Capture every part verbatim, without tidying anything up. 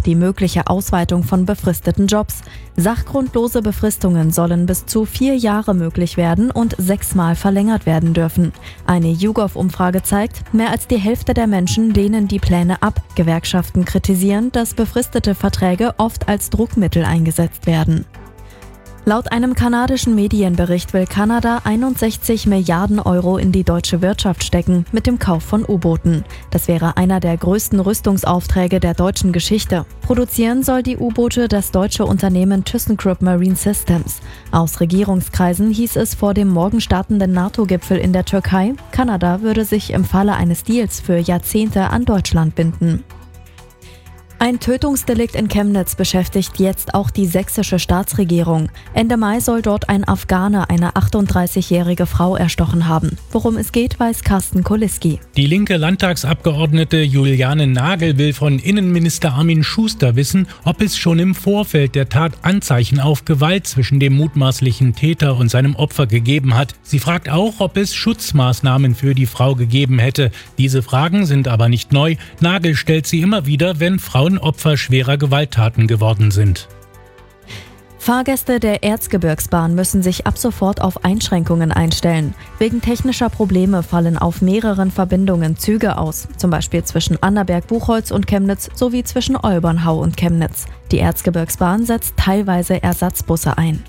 auch die mögliche Ausweitung von befristeten Jobs. Sachgrundlose Befristungen sollen bis zu vier Jahre möglich werden und sechsmal verlängert werden dürfen. Eine YouGov-Umfrage zeigt, mehr als die Hälfte der Menschen lehnen die Pläne ab. Gewerkschaften kritisieren, dass befristete Verträge oft als Druckmittel eingesetzt werden. Laut einem kanadischen Medienbericht will Kanada einundsechzig Milliarden Euro in die deutsche Wirtschaft stecken mit dem Kauf von U-Booten. Das wäre einer der größten Rüstungsaufträge der deutschen Geschichte. Produzieren soll die U-Boote das deutsche Unternehmen ThyssenKrupp Marine Systems. Aus Regierungskreisen hieß es vor dem morgen startenden NATO-Gipfel in der Türkei, Kanada würde sich im Falle eines Deals für Jahrzehnte an Deutschland binden. Ein Tötungsdelikt in Chemnitz beschäftigt jetzt auch die sächsische Staatsregierung. Ende Mai soll dort ein Afghane eine achtunddreißigjährige Frau erstochen haben. Worum es geht, weiß Carsten Koliski. Die linke Landtagsabgeordnete Juliane Nagel will von Innenminister Armin Schuster wissen, ob es schon im Vorfeld der Tat Anzeichen auf Gewalt zwischen dem mutmaßlichen Täter und seinem Opfer gegeben hat. Sie fragt auch, ob es Schutzmaßnahmen für die Frau gegeben hätte. Diese Fragen sind aber nicht neu. Nagel stellt sie immer wieder, wenn Frauen Opfer schwerer Gewalttaten geworden sind. Fahrgäste der Erzgebirgsbahn müssen sich ab sofort auf Einschränkungen einstellen. Wegen technischer Probleme fallen auf mehreren Verbindungen Züge aus, zum Beispiel zwischen Annaberg-Buchholz und Chemnitz sowie zwischen Olbernhau und Chemnitz. Die Erzgebirgsbahn setzt teilweise Ersatzbusse ein.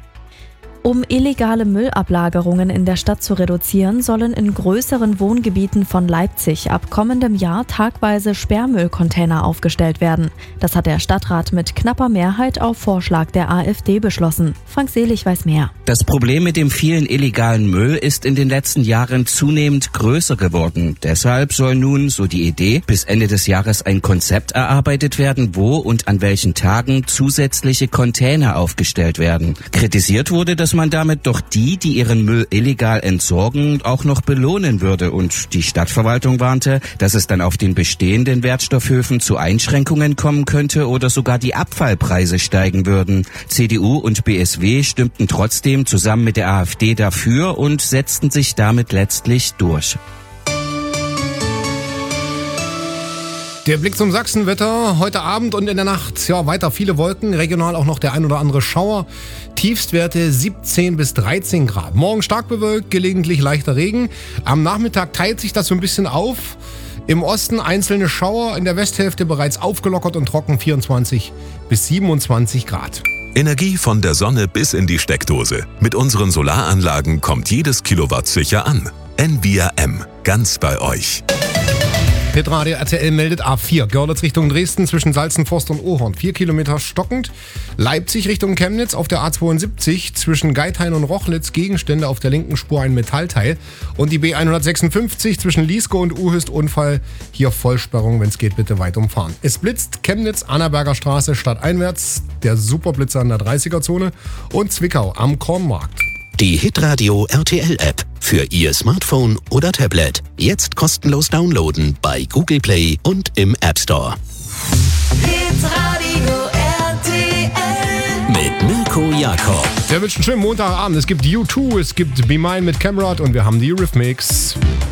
Um illegale Müllablagerungen in der Stadt zu reduzieren, sollen in größeren Wohngebieten von Leipzig ab kommendem Jahr tagweise Sperrmüllcontainer aufgestellt werden. Das hat der Stadtrat mit knapper Mehrheit auf Vorschlag der AfD beschlossen. Frank Selig weiß mehr. Das Problem mit dem vielen illegalen Müll ist in den letzten Jahren zunehmend größer geworden. Deshalb soll nun, so die Idee, bis Ende des Jahres ein Konzept erarbeitet werden, wo und an welchen Tagen zusätzliche Container aufgestellt werden. Kritisiert wurde, dass man damit doch die, die ihren Müll illegal entsorgen, auch noch belohnen würde. Und die Stadtverwaltung warnte, dass es dann auf den bestehenden Wertstoffhöfen zu Einschränkungen kommen könnte oder sogar die Abfallpreise steigen würden. C D U und B S W stimmten trotzdem zusammen mit der AfD dafür und setzten sich damit letztlich durch. Der Blick zum Sachsenwetter heute Abend und in der Nacht. Ja, weiter viele Wolken, regional auch noch der ein oder andere Schauer. Tiefstwerte siebzehn bis dreizehn Grad. Morgen stark bewölkt, gelegentlich leichter Regen. Am Nachmittag teilt sich das so ein bisschen auf. Im Osten einzelne Schauer, in der Westhälfte bereits aufgelockert und trocken vierundzwanzig bis siebenundzwanzig Grad. Energie von der Sonne bis in die Steckdose. Mit unseren Solaranlagen kommt jedes Kilowatt sicher an. N V I A M, ganz bei euch. Hitradio R T L meldet A vier, Görlitz Richtung Dresden zwischen Salzenforst und Ohorn, vier Kilometer stockend. Leipzig Richtung Chemnitz auf der A zweiundsiebzig zwischen Geithain und Rochlitz, Gegenstände auf der linken Spur, ein Metallteil. Und die B hundertsechsundfünfzig zwischen Lieskow und Uhüst, Unfall, hier Vollsperrung, wenn es geht, bitte weit umfahren. Es blitzt Chemnitz, Annaberger Straße, stadteinwärts, der Superblitzer in der dreißiger-Zone und Zwickau am Kornmarkt. Die Hitradio R T L-App für Ihr Smartphone oder Tablet. Jetzt kostenlos downloaden bei Google Play und im App Store. Hitradio R T L Mit Mirko Jakob. Der wünscht einen schönen Montagabend. Es gibt U zwei, es gibt Be Mine mit Camrad und wir haben die Eurythmics.